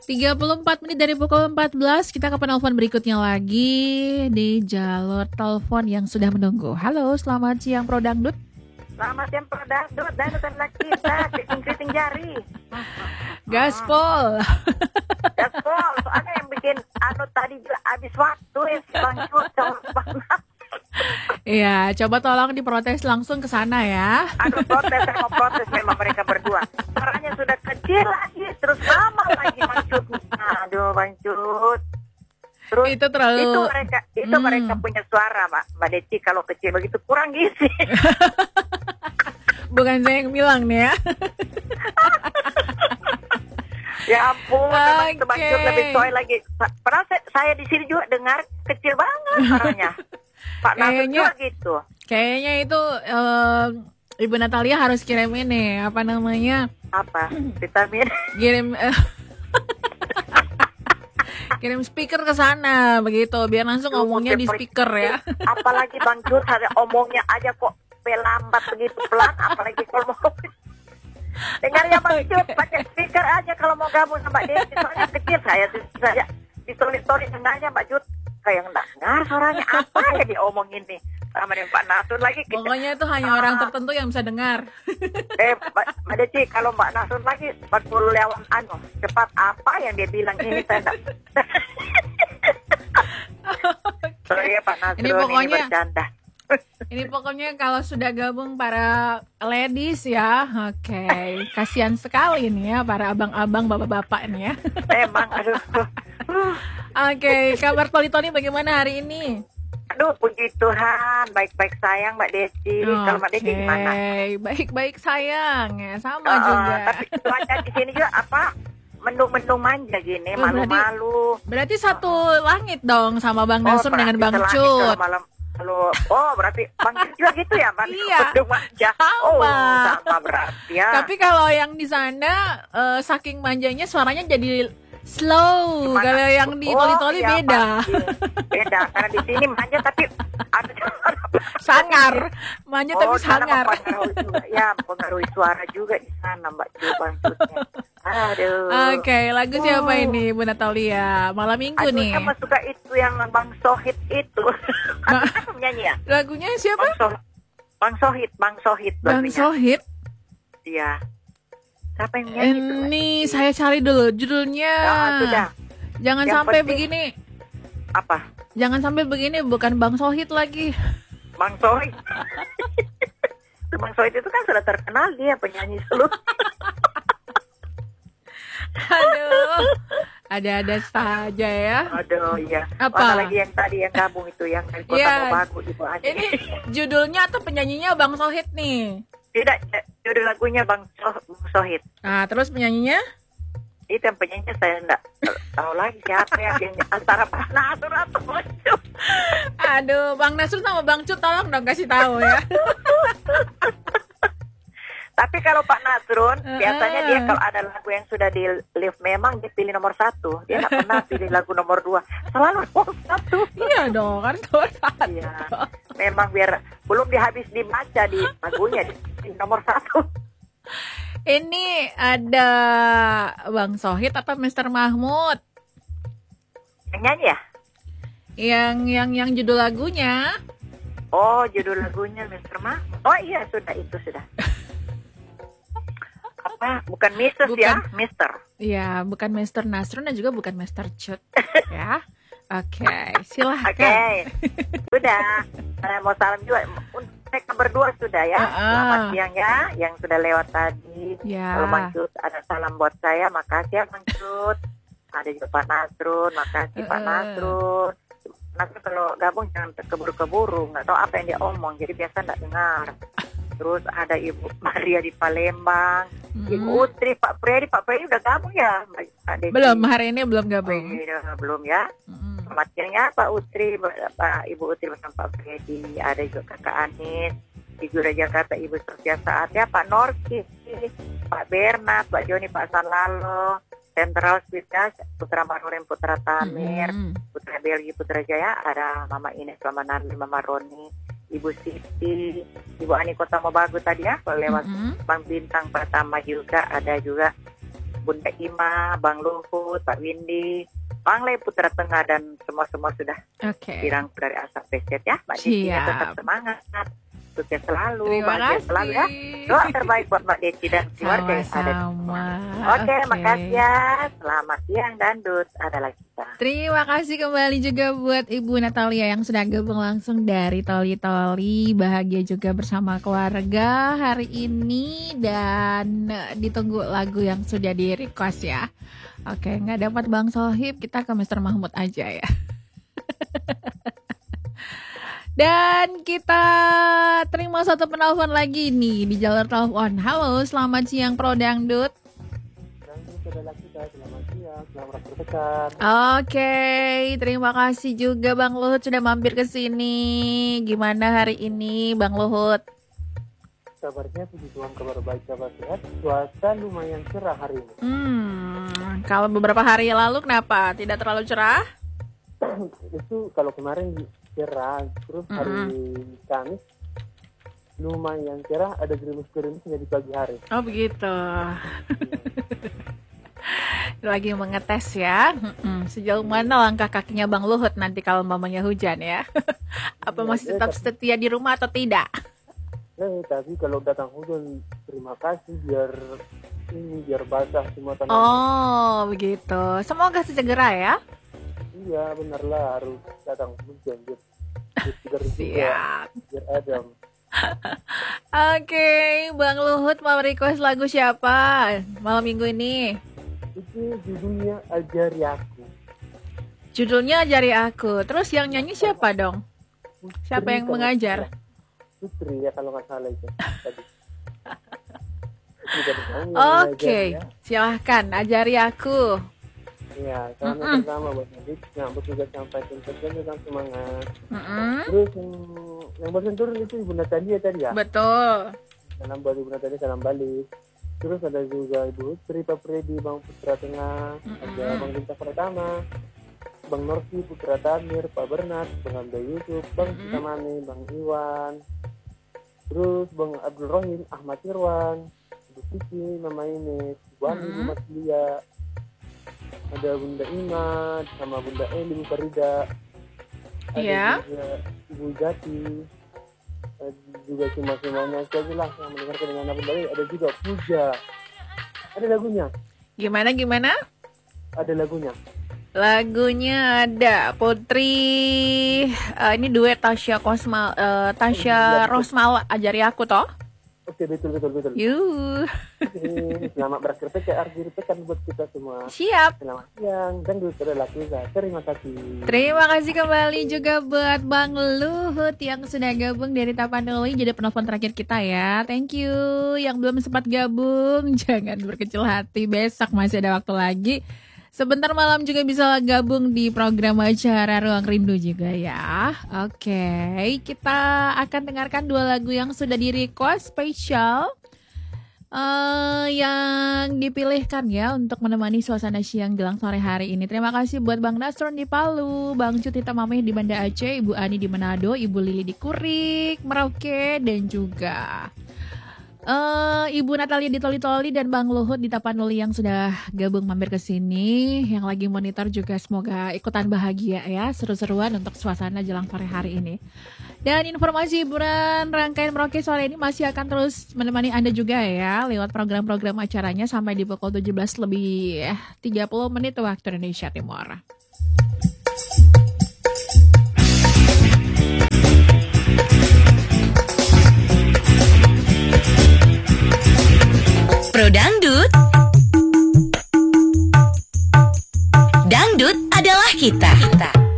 34 menit dari pukul 14, kita ke penelpon berikutnya lagi di jalur telepon yang sudah menunggu. Halo, selamat siang Pro Dangdut. Selamat siang Pro Dangdut, adalah kita, keriting jari. Gaspol. Gaspol, soalnya yang bikin tadi juga habis waktu ya, Bang Cut, Iya, coba tolong diprotes langsung ke sana ya. Protes, saya mau protes memang mereka berdua. Suaranya sudah kecil lagi, terus lama lagi Bang Cut. Aduh Bang Cut. Terus itu terlalu mereka punya suara Mbak Deci, kalau kecil begitu kurang gizi. Bukan saya yang bilang nih ya. Ya ampun, memang itu Bang Cut lebih coy lagi. Padahal saya di sini juga dengar kecil banget suaranya. Pak Nasir juga gitu. Kayaknya itu Ibu Natalia harus kirim ini, apa namanya? Apa? Vitamin? Kirim speaker ke sana begitu, biar langsung ngomongnya di speaker ya. Apalagi Bang Cut ada omongnya aja kok lambat begitu pelan, apalagi kalau mau dengarnya Bang Cut pakai speaker aja kalau mau gabung sama Desi, soalnya kecil saya di story dengarnya Mbak Cut kayak enggak dengar suaranya apa ya diomongin nih sama dengan Pak Nasrun lagi. Pokoknya itu hanya orang tertentu yang bisa dengar. Mbak Deci, kalau Mbak Nasrun lagi 40 lewat cepat apa yang dia bilang ini saya enggak. Sorry ya Pak Nasrun, ini bercanda. Ini pokoknya kalau sudah gabung para ladies ya, oke. Kasihan sekali nih ya para abang-abang, bapak-bapak nih ya. Memang, aduh. Oke, kabar Tony bagaimana hari ini? Aduh, puji Tuhan, baik-baik sayang Mbak Desi. Kalau Mbak Desi gimana? Baik-baik sayang ya, sama juga. Tapi cuaca di sini juga mendung-mendung manja gini, malu-malu. Berarti satu langit dong sama Bang Nasrun dengan Bang Cut. Berarti Bang Cut juga gitu ya, Bang? Iya, sama berarti ya. Tapi kalau yang di sana saking manjanya suaranya jadi slow. Kalau yang di Toli-Toli beda. Beda, karena di sini manja tapi sangar. Manja tapi sangar. Mempengaruhi suara juga di sana Mbak Bang Cutnya. Aduh. Oke, lagu siapa ini Bu Natalia? Malam Minggu nih. Sama suka itu yang Bang Sohid itu. Apa penyanyi ya? Lagunya siapa? Bang Sohid. Bang Sohid? Iya. Siapa yang nyanyi itu? Ini saya cari dulu judulnya. Sudah. Jangan yang sampai begini. Apa? Jangan sampai begini, bukan Bang Sohid lagi. Bang Sohid. Bang Sohid itu kan sudah terkenal, dia penyanyi seluruh. Aduh. Ada-ada saja ya. Aduh, iya. Apa? Lagi yang tadi yang gabung itu yang dari Kota Mobagu itu aja. Ini judulnya atau penyanyinya Bang Sohid nih? Tidak, judul lagunya Bang Sohid. Nah, terus penyanyinya? Itu yang penyanyinya saya enggak tahu lagi siapa ya, antara Pak Nasrun atau Bang Cut. Aduh, Bang Nasrun sama Bang Cut tolong dong kasih tahu ya. Tapi kalau Pak Nasrun, biasanya dia kalau ada lagu yang sudah di live memang dia pilih nomor 1. Dia nggak pernah pilih lagu nomor 2. Selalu nomor 1. Iya dong, kan nomor 1. Iya. Memang biar belum habis dibaca di lagunya di nomor 1. Ini ada Bang Sohid atau Mr. Mahmud? Yang nyanyi ya? Yang judul lagunya. Oh, judul lagunya Mr. Mahmud. Oh iya, sudah. Apa? Bukan Mrs. ya, Mister. Iya, bukan Mr. Nasrun dan juga bukan Mr. Cut ya. Oke, silahkan. Oke. Sudah. Saya mau salam juga. Mereka berdua sudah ya. Selamat siang ya, yang sudah lewat tadi. Ya. Kalau Bang Cut ada salam buat saya, makasih ya Bang Cut. Ada juga Pak Nasrun, makasih Pak Nasrun. Nasrun kalau gabung jangan keburu-keburu, nggak tahu apa yang dia omong, jadi biasa nggak dengar. Terus ada Ibu Maria di Palembang, Ibu Utri, Pak Freddy udah gabung ya? Belum, hari ini belum gabung. Belum ya? Selamat siangnya Pak Utri, Ibu Utri bersama Pak Freddy, ada juga Kakak Anis, di Jura Jakarta Ibu Sofia Saat ya, Pak Norki, Pak Bernard, Pak Joni, Pak Sanlalo, Central Speedgas, Putra Manurin, Putra Tamir, Putra Belgi, Putra Jaya, ada Mama Ines, Mama Narli, Mama Roni, Ibu Siti, Ibu Ani Kota Mobagu tadi ya, kalau lewat Bang Bintang Pertama juga, ada juga Bunda Ima, Bang Luhut, Pak Windy, Bang Le Putra Tengah, dan semua sudah bilang dari Asap Peset ya. Mbak Desi tetap semangat, sukses selalu, bahagia selalu ya. Doa terbaik buat Mbak Desi dan keluarga yang ada di rumah. Oke, makasih ya. Selamat siang dan ada lagi kita. Terima kasih kembali juga buat Ibu Natalia yang sudah gabung langsung dari Toli-Toli. Bahagia juga bersama keluarga hari ini dan ditunggu lagu yang sudah di request ya. Oke, nggak dapat Bang Sohib, kita ke Mr. Mahmud aja ya. Dan kita terima satu penelpon lagi nih di jalur telepon. Halo, selamat siang Pro Dangdut. Selamat siang, selamat berpekan. Oke, terima kasih juga Bang Luhut sudah mampir ke sini. Gimana hari ini Bang Luhut? Kabarnya puji Tuhan, kabar baik, kabar sehat. Cuaca lumayan cerah hari ini. Kalau beberapa hari lalu kenapa? Tidak terlalu cerah? Itu kalau kemarin cerah, terus hari Kamis lumayan cerah, ada gerimis-gerimisnya di pagi hari. Oh begitu. Lagi mengetes ya. Sejauh mana langkah kakinya Bang Luhut nanti kalau mamanya hujan ya? Apa masih tetap setia di rumah atau tidak? Tapi kalau datang hujan, terima kasih biar basah semua tanaman. Oh begitu. Semoga segera ya. Iya benarlah, harus datang hujan biar siap. Biar adem. Oke, Bang Luhut mau request lagu siapa malam minggu ini? Itu judulnya Ajari Aku. Judulnya Ajari Aku. Terus yang nyanyi siapa dong? Siapa yang mengajar? Putri ya kalau nggak salah itu tadi. Oke, silahkan Ajari Aku. Iya, sama pertama buat Nadit, nyambut juga sampai tuntaskan tentang semangat. Terus yang bosan turun itu Ibu Natalia tadi ya? Betul. Salam buat Ibu Natalia, salam balik. Terus ada juga Ibu Utri, Pak Freddy, Bang Putra Tengah, ada Bang Bintang Pratama, Bang Norki, Putra Tamir, Pak Bernat, Bang Abdul Yusuf, Bang Sitamani, Bang Iwan, terus Bang Abdul Rohim, Ahmad Irwan, Ibu Kiki, Mama Ines, Ibu Ani, Ibu Maslia, ada Bunda Ima, sama Bunda Eli, Ibu Farida, ada juga Ibu Jati, juga semuanya saja lah yang mendengarkan dengan apa baik. Ada juga Puja, ada lagunya. Gimana? Ada lagunya. Lagunya ada Putri, ini duet Tasya Rosmal Ajari Aku toh? Oke, betul. Selamat berakhir pekan buat kita semua. Siap. Selamat siang dan terima kasih. Terima kasih kembali juga buat Bang Luhut yang sudah gabung dari Tapanuli, jadi penelpon terakhir kita ya. Thank you. Yang belum sempat gabung jangan berkecil hati, besok masih ada waktu lagi. Sebentar malam juga bisa gabung di program acara Ruang Rindu juga ya. Oke, kita akan dengarkan 2 lagu yang sudah di-request spesial yang dipilihkan ya untuk menemani suasana siang jelang sore hari ini. Terima kasih buat Bang Nasron di Palu, Bang Cutita Mameh di Banda Aceh, Ibu Ani di Manado, Ibu Lili di Kurik, Merauke, dan juga Ibu Natalia di Toli-Toli dan Bang Luhut di Tapanuli yang sudah gabung mampir ke sini. Yang lagi monitor juga semoga ikutan bahagia ya, seru-seruan untuk suasana jelang sore hari ini. Dan informasi hiburan rangkaian Merauke sore ini masih akan terus menemani Anda juga ya lewat program-program acaranya sampai di pukul 17 lebih 30 menit waktu Indonesia Timur. Pro Dangdut